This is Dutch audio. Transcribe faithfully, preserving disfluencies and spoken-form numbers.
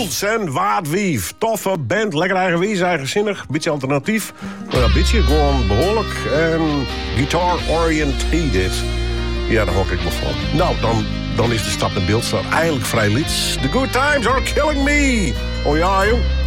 Bulls en Waadwief. Toffe band, lekker eigenwijs, eigenzinnig. Beetje alternatief. Maar een beetje gewoon behoorlijk. En guitar-oriented. Ja, daar hok ik me van. Nou, dan, dan is de stap naar Beeldstad eigenlijk vrij lieds. The good times are killing me. Oh ja, joh.